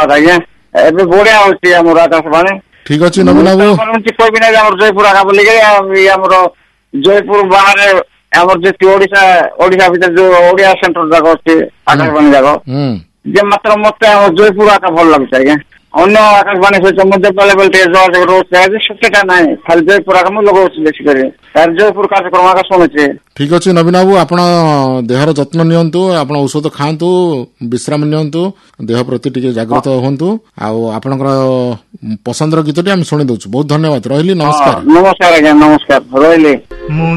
ଧନ୍ୟବାଦ ଆଜ୍ଞା। ଏବେ ବଢିଆ ହଉଛି ଆମର ଆକାଶବାଣୀ। ଠିକ ଅଛି ନବୀନ ବାବୁ, କହିବି ନାହିଁ ଆମର ଜୟପୁର ଆକା ବୋଲିକି ଆମର ଜୟପୁର ବାହାରେ ଆମର ଯେତିକି ଓଡିଶା ଭିତରେ ଯୋଉ ଓଡିଆ ସେଣ୍ଟର ଯାକ ଅଛି ଆକାଶବାଣୀ ଯାକ ଯେ ମାତ୍ର ମତେ ଆମ ଜୟପୁର ଆକା ଭଲ ଲାଗୁଛି ଆଜ୍ଞା। ଅନ୍ୟ ଆକାଶବାଣୀ ସହିତ ମଧ୍ୟ ବେଳେ ବେଳେ ଟିକେ ଯୋଗାଯୋଗ ରହୁଛି ସେଟା ନାହିଁ, ଖାଲି ଜୟପୁର ଆକା ମୁଁ ଲଗାଉଛି ବେଶୀ କରି ଜୟପୁର କାର୍ଯ୍ୟକ୍ରମ ଆକା ଶୁଣୁଛି। ଠିକ ଅଛି ନବୀନ ବାବୁ, ଆପଣ ଦେହର ଯତ୍ନ ନିଅନ୍ତୁ, ଆପଣ ଔଷଧ ଖାଆନ୍ତୁ, ବିଶ୍ରାମ ନିଅନ୍ତୁ, ଦେହ ପ୍ରତି ଟିକେ ଜାଗ୍ରତ ହୁଅନ୍ତୁ। ଆଉ ଆପଣଙ୍କର ପସନ୍ଦର ଗୀତଟି ଆମେ ଶୁଣି ଦଉଛୁ। ବହୁତ ଧନ୍ୟବାଦ, ରହିଲି, ନମସ୍କାର। ନମସ୍କାର ଆଜ୍ଞା, ନମସ୍କାର, ରହିଲି।